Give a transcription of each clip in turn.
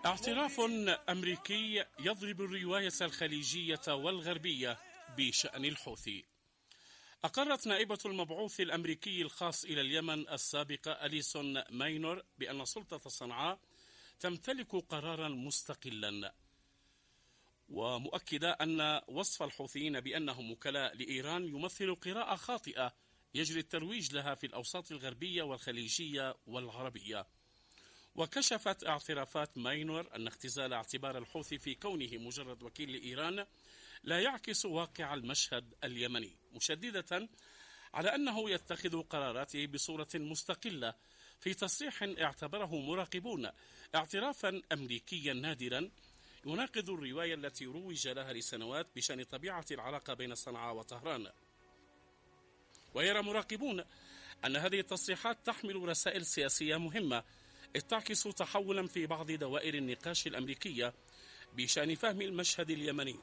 اعتراف أمريكي يضرب الرواية الخليجية والغربية بشأن الحوثي. أقرت نائبة المبعوث الأمريكي الخاص إلى اليمن السابقة أليسون ماينور بأن سلطة صنعاء تمتلك قرارا مستقلا، ومؤكدة أن وصف الحوثيين بأنهم وكلاء لإيران يمثل قراءة خاطئة يجري الترويج لها في الأوساط الغربية والخليجية والعربية. وكشفت اعترافات ماينور أن اختزال اعتبار الحوثي في كونه مجرد وكيل لإيران لا يعكس واقع المشهد اليمني، مشددة على أنه يتخذ قراراته بصورة مستقلة في تصريح اعتبره مراقبون اعترافا أمريكيا نادرا يناقض الرواية التي روج لها لسنوات بشأن طبيعة العلاقة بين صنعاء وطهران. ويرى مراقبون أن هذه التصريحات تحمل رسائل سياسية مهمة إذ تعكس تحولا في بعض دوائر النقاش الأمريكية بشأن فهم المشهد اليمني،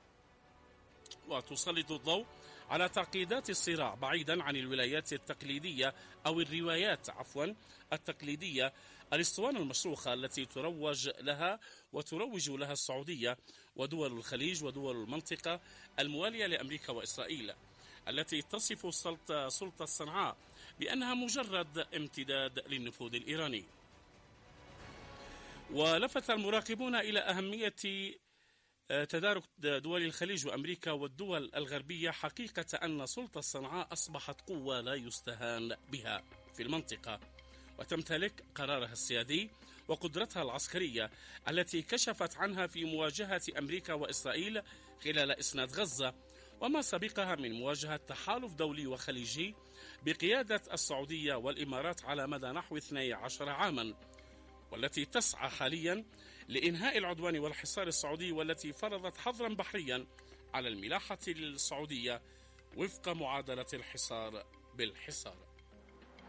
وتسلط الضوء على تعقيدات الصراع بعيدا عن الولايات التقليدية أو الروايات التقليدية الاسطوانة المشروخة التي تروج لها السعودية ودول الخليج ودول المنطقة الموالية لأمريكا وإسرائيل، التي تصف سلطة صنعاء بأنها مجرد امتداد للنفوذ الإيراني. ولفت المراقبون إلى أهمية تدارك دول الخليج وأمريكا والدول الغربية حقيقة أن سلطة صنعاء أصبحت قوة لا يستهان بها في المنطقة، وتمتلك قرارها السيادي وقدرتها العسكرية التي كشفت عنها في مواجهة أمريكا وإسرائيل خلال إسناد غزة، وما سبقها من مواجهة تحالف دولي وخليجي بقيادة السعودية والإمارات على مدى نحو 12 عاما، والتي تسعى حاليا لإنهاء العدوان والحصار السعودي، والتي فرضت حظرا بحريا على الملاحة السعودية وفق معادلة الحصار بالحصار.